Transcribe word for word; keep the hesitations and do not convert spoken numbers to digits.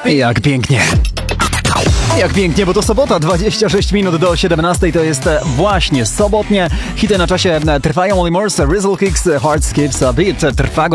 Jak pięknie. Jak pięknie, bo to sobota, dwadzieścia sześć minut do siedemnastej, to jest właśnie sobotnie. Hity na czasie trwają. Olly Murs, Rizzle Kicks, Heart Skips a Beat trwa